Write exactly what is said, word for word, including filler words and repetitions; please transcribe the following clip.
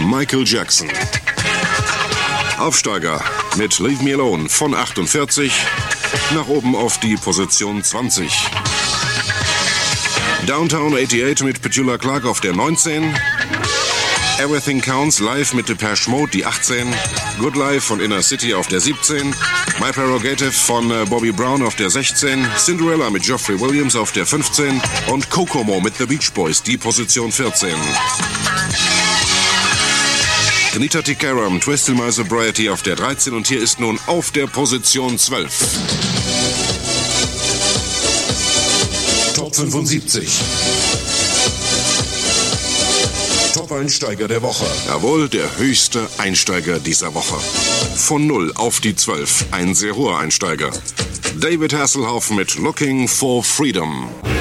Michael Jackson. Aufsteiger mit Leave Me Alone von achtundvierzig nach oben auf die Position zwanzig. Downtown achtundachtzig mit Petula Clark auf der neunzehn. Everything Counts live mit Depeche Mode die achtzehn. Good Life von Inner City auf der siebzehn. My Prerogative von äh, Bobby Brown auf der sechzehn. Cinderella mit Geoffrey Williams auf der fünfzehn. Und Kokomo mit The Beach Boys die Position vierzehn. Anita Tikaram, Twisted My Sobriety auf der dreizehn und hier ist nun auf der Position zwölf. Top fünfundsiebzig. Top-Einsteiger der Woche. Jawohl, der höchste Einsteiger dieser Woche. Von null auf die zwölf. Ein sehr hoher Einsteiger. David Hasselhoff mit Looking for Freedom.